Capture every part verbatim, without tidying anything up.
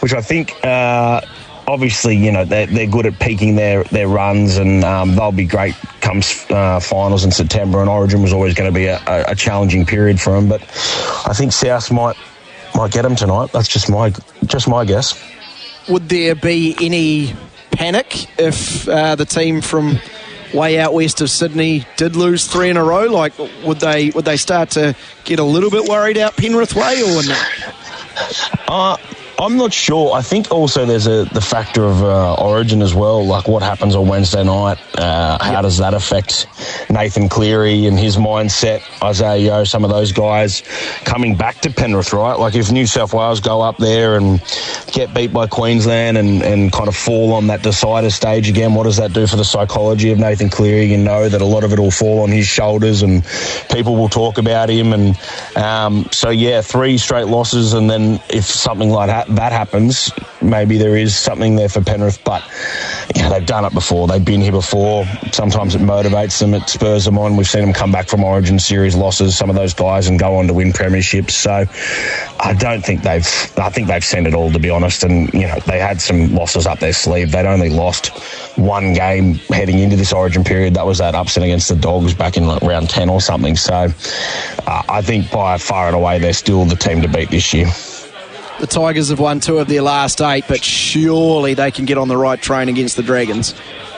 which I think... Uh, Obviously, you know, they're, they're good at peaking their, their runs, and um, they'll be great come uh, finals in September, and Origin was always going to be a, a, a challenging period for them. But I think South might might get them tonight. That's just my just my guess. Would there be any panic if uh, the team from way out west of Sydney did lose three in a row? Like, would they would they start to get a little bit worried out Penrith way, or no? Uh, I'm not sure. I think also there's a the factor of uh, Origin as well, like what happens on Wednesday night. Uh, how does that affect Nathan Cleary and his mindset, Isaiah Yeo, some of those guys coming back to Penrith, right? Like if New South Wales go up there and get beat by Queensland and, and kind of fall on that decider stage again, what does that do for the psychology of Nathan Cleary? You know that a lot of it will fall on his shoulders and people will talk about him. And um, so, yeah, three straight losses, and then if something like that that happens, maybe there is something there for Penrith. But you know, they've done it before. They've been here before. Sometimes it motivates them. It spurs them on. We've seen them come back from Origin series losses, some of those guys, and go on to win premierships. So I don't think they've. I think they've seen it all, to be honest. And you know, they had some losses up their sleeve. They'd only lost one game heading into this Origin period. That was that upset against the Dogs back in like round ten or something. So uh, I think by far and away they're still the team to beat this year. The Tigers have won two of their last eight, but surely they can get on the right train against the Dragons.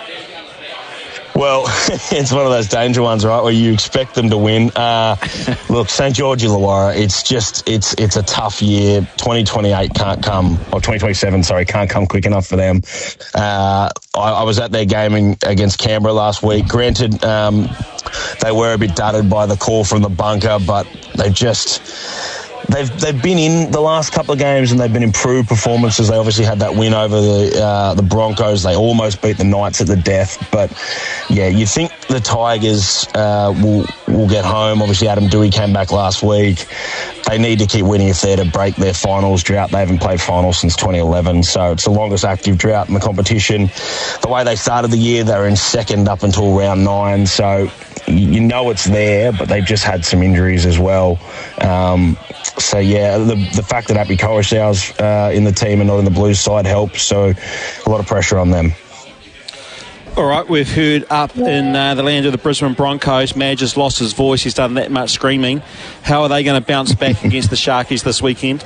Well, it's one of those danger ones, right, where you expect them to win. Uh, look, St George Illawarra, it's just, it's it's a tough year. twenty twenty-eight can't come, or twenty twenty-seven, sorry, can't come quick enough for them. Uh, I, I was at their game in, against Canberra last week. Granted, um, they were a bit dudded by the call from the bunker, but they just... They've they've been in the last couple of games and they've been improved performances. They obviously had that win over the uh, the Broncos. They almost beat the Knights at the death. But, yeah, you think the Tigers uh, will will get home. Obviously, Adam Dewey came back last week. They need to keep winning if they're to break their finals drought. They haven't played finals since twenty eleven, so it's the longest active drought in the competition. The way they started the year, they were in second up until round nine, so you know it's there, but they've just had some injuries as well. Um, so, yeah, the the fact that Appy Coruscant's uh, in the team and not in the Blues side helps, so a lot of pressure on them. All right, we've heard up in uh, the land of the Brisbane Broncos, Madge has lost his voice, he's done that much screaming. How are they going to bounce back against the Sharkies this weekend?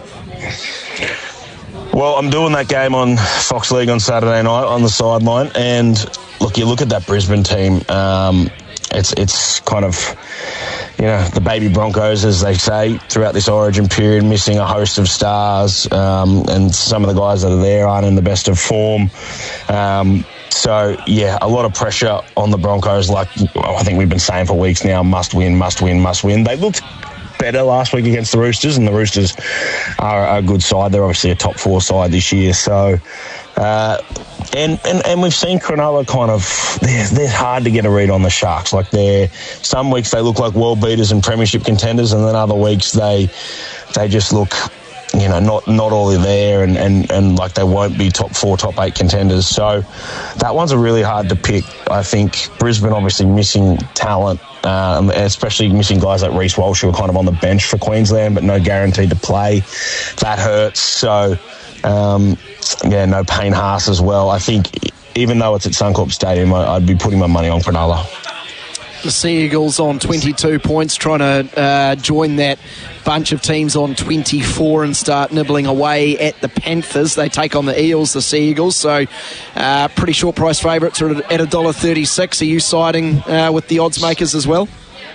Well, I'm doing that game on Fox League on Saturday night on the sideline, and look, you look at that Brisbane team, um, it's it's kind of, you know, the baby Broncos, as they say, throughout this Origin period, missing a host of stars, um, and some of the guys that are there aren't in the best of form. Um, so, yeah, a lot of pressure on the Broncos, like I think we've been saying for weeks now, must win, must win, must win. They looked better last week against the Roosters, and the Roosters are a good side. They're obviously a top four side this year, so... Uh, and, and and we've seen Cronulla kind of, they're, they're hard to get a read on the Sharks. Like, they're, some weeks they look like world beaters and premiership contenders, and then other weeks they they just look, you know, not not all there, and, and, and like they won't be top four, top eight contenders. So that one's a really hard to pick. I think Brisbane obviously missing talent, um, especially missing guys like Reece Walsh, who are kind of on the bench for Queensland, but no guaranteed to play. That hurts. So... Um, yeah, no Payne Haas as well. I think even though it's at Suncorp Stadium, I'd be putting my money on Cronulla. The Sea Eagles on twenty-two points, trying to uh, join that bunch of teams on twenty-four and start nibbling away at the Panthers. They take on the Eels, the Sea Eagles, so uh, pretty short price favourites are at one dollar thirty-six. Are you siding uh, with the odds makers as well?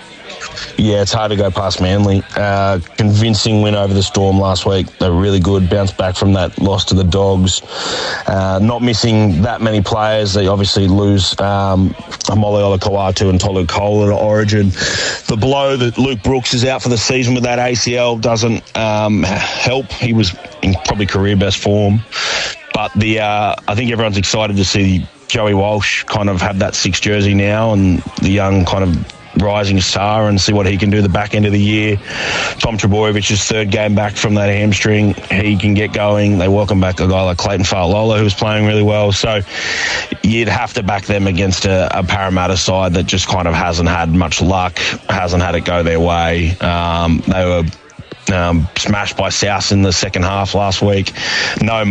Yeah, it's hard to go past Manly. Uh, convincing win over the Storm last week. They're really good. Bounced back from that loss to the Dogs. Uh, not missing that many players. They obviously lose um, Amole Olakau'atu and Tolu Cole at Origin. The blow that Luke Brooks is out for the season with that A C L doesn't um, help. He was in probably career best form. But the uh, I think everyone's excited to see Joey Walsh kind of have that sixth jersey now, and the young kind of rising star, and see what he can do the back end of the year. Tom Trebojevich's third game back from that hamstring, he can get going. They welcome back a guy like Clayton Fa'alola, who's playing really well. So you'd have to back them against a, a Parramatta side that just kind of hasn't had much luck, hasn't had it go their way. Um, they were um, smashed by South in the second half last week. No